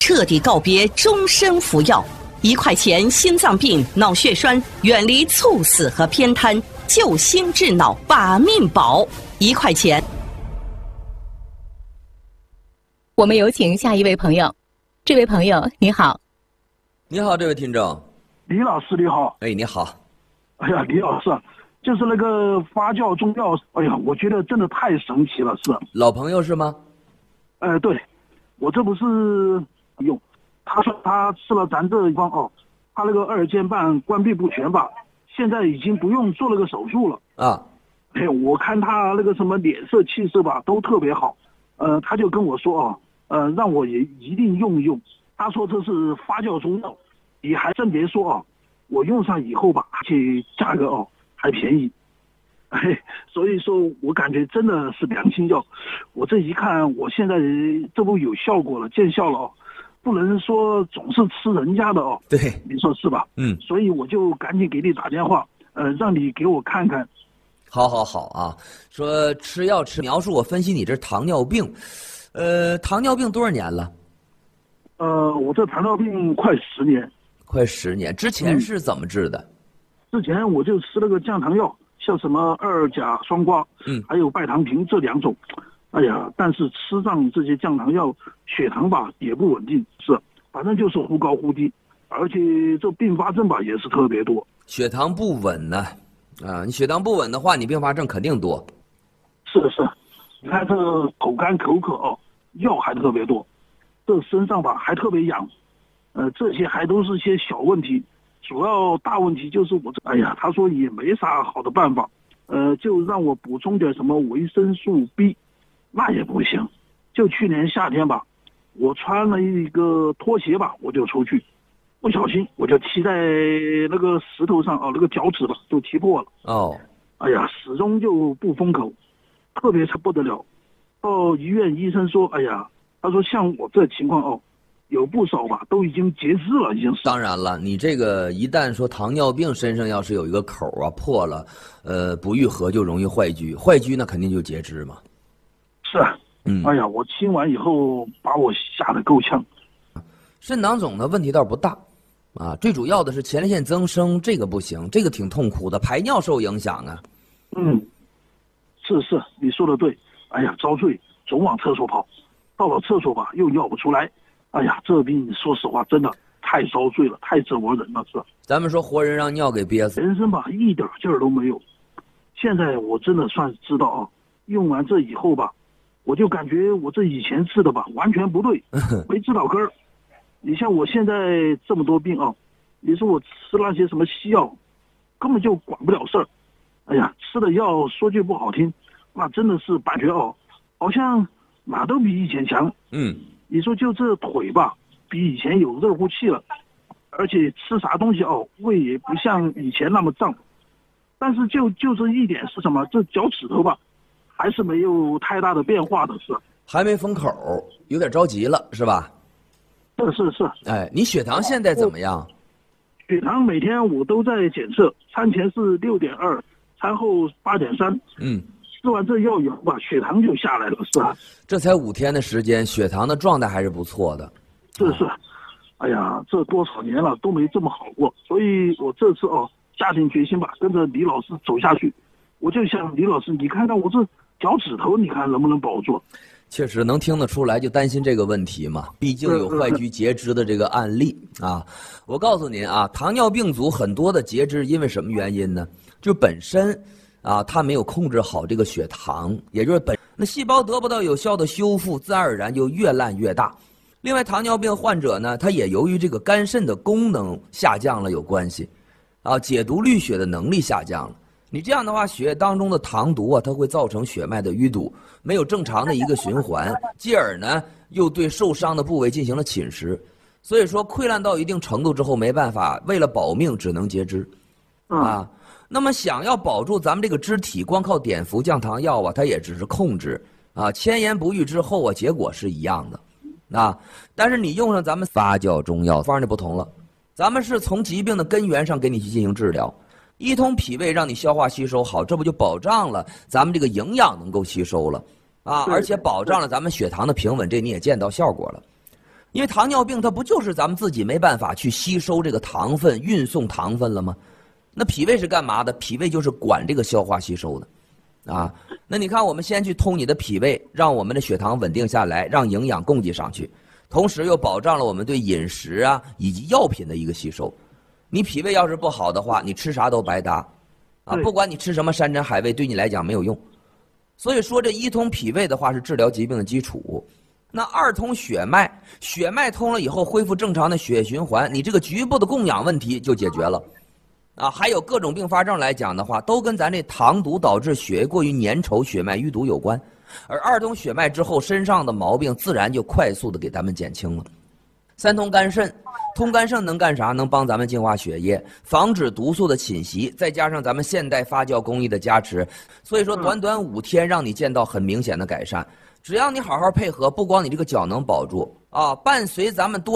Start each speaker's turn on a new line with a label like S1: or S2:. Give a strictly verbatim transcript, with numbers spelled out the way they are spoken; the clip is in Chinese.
S1: 彻底告别终身服药，一块钱心脏病、脑血栓，远离猝死和偏瘫，救心治脑，把命保。一块钱。
S2: 我们有请下一位朋友。这位朋友你好。
S3: 你好，这位听众。
S4: 李老师你好。
S3: 哎，你好。
S4: 哎呀，李老师，就是那个发酵中药，哎呀，我觉得真的太神奇了，是。
S3: 老朋友是吗？
S4: 呃，对，我这不是用，他说他吃了咱这一方哦，他那个二尖瓣关闭不全吧，现在已经不用做那个手术了
S3: 啊。
S4: 哎，我看他那个什么脸色气色吧都特别好，呃，他就跟我说哦，呃，让我也一定用一用。他说这是发酵中药，你还真别说哦，我用上以后吧，而且价格哦还便宜。哎，所以说我感觉真的是良心药。我这一看，我现在这不有效果了，见效了哦，不能说总是吃人家的哦。
S3: 对，
S4: 你说是吧？
S3: 嗯。
S4: 所以我就赶紧给你打电话，呃，让你给我看看。
S3: 好好好啊，说吃药吃，描述我分析你这糖尿病，呃，糖尿病多少年了？
S4: 呃，我这糖尿病快十年。
S3: 快十年，之前是怎么治的？
S4: 嗯、之前我就吃那个降糖药。像什么二甲双胍，嗯，还有拜糖平这两种，哎呀，但是吃上这些降糖药，血糖吧也不稳定，是，反正就是忽高忽低，而且这并发症吧也是特别多。
S3: 血糖不稳呢，啊，你血糖不稳的话，你并发症肯定多。
S4: 是是，你看这口干口渴哦，药还特别多，这身上吧还特别痒，呃，这些还都是些小问题。主要大问题就是我这，哎呀，他说也没啥好的办法，呃，就让我补充点什么维生素 B， 那也不行。就去年夏天吧，我穿了一个拖鞋吧，我就出去，不小心我就踢在那个石头上啊，那个脚趾吧就踢破了。
S3: 哦，
S4: 哎呀，始终就不封口，特别才不得了。到医院医生说，哎呀，他说像我这情况哦。有不少吧，都已经截肢了，已经是。
S3: 当然了，你这个一旦说糖尿病身上要是有一个口啊破了，呃，不愈合就容易坏疽，坏疽那肯定就截肢嘛。
S4: 是啊，嗯，哎呀，我听完以后把我吓得够呛。
S3: 肾囊肿的问题倒不大，啊，最主要的是前列腺增生，这个不行，这个挺痛苦的，排尿受影响啊。
S4: 嗯，是是，你说的对。哎呀，遭罪，总往厕所跑，到了厕所吧又尿不出来。哎呀，这病说实话真的太遭罪了，太折磨人了，是吧？
S3: 咱们说活人让尿给憋死，
S4: 人生吧一点劲儿都没有。现在我真的算知道啊，用完这以后吧，我就感觉我这以前治的吧完全不对，没治到根儿。你像我现在这么多病啊，你说我吃那些什么西药，根本就管不了事儿。哎呀，吃的药说句不好听，那真的是感觉哦，好像哪都比以前强。
S3: 嗯。
S4: 你说就这腿吧，比以前有热乎气了，而且吃啥东西哦，胃也不像以前那么胀。但是就就这一点是什么？这脚趾头吧，还是没有太大的变化的，是。
S3: 还没封口，有点着急了，是吧？
S4: 是是是。
S3: 哎，你血糖现在怎么样？
S4: 血糖每天我都在检测，餐前是六点二，餐后八点三。
S3: 嗯。
S4: 吃完这药以后吧，血糖就下来了，是吧？
S3: 这才五天的时间，血糖的状态还是不错的。
S4: 是是，哎呀，这多少年了都没这么好过，所以我这次哦下定决心吧，跟着李老师走下去。我就想李老师，你看看我这脚趾头，你看能不能保住？
S3: 确实能听得出来，就担心这个问题嘛。毕竟有坏疽截肢的这个案例啊。我告诉您啊，糖尿病足很多的截肢，因为什么原因呢？就本身。啊，他没有控制好这个血糖，也就是本那细胞得不到有效的修复，自然而然就越烂越大。另外，糖尿病患者呢，他也由于这个肝肾的功能下降了有关系，啊，解毒滤血的能力下降了。你这样的话，血液当中的糖毒啊，它会造成血脉的淤堵，没有正常的一个循环，继而呢，又对受伤的部位进行了侵蚀。所以说，溃烂到一定程度之后，没办法，为了保命，只能截肢，啊。那么想要保住咱们这个肢体，光靠碘伏降糖药啊，它也只是控制啊，千言不愈之后啊，结果是一样的，啊，但是你用上咱们发酵中药方就不同了，咱们是从疾病的根源上给你去进行治疗，一通脾胃让你消化吸收好，这不就保障了咱们这个营养能够吸收了啊，而且保障了咱们血糖的平稳，这你也见到效果了。 因为糖尿病它不就是咱们自己没办法去吸收这个糖分、运送糖分了吗？那脾胃是干嘛的？脾胃就是管这个消化吸收的，啊，那你看我们先去通你的脾胃，让我们的血糖稳定下来，让营养供给上去，同时又保障了我们对饮食啊以及药品的一个吸收。你脾胃要是不好的话，你吃啥都白搭，啊，不管你吃什么山珍海味，对你来讲没有用。所以说这一通脾胃的话是治疗疾病的基础。那二通血脉，血脉通了以后恢复正常的血液循环，你这个局部的供氧问题就解决了，啊，还有各种并发症来讲的话，都跟咱这糖毒导致血液过于粘稠、血脉淤堵有关。而二通血脉之后，身上的毛病自然就快速的给咱们减轻了。三通肝肾，通肝肾能干啥？能帮咱们净化血液，防止毒素的侵袭，再加上咱们现代发酵工艺的加持，所以说短短五天让你见到很明显的改善。只要你好好配合，不光你这个脚能保住啊，伴随咱们多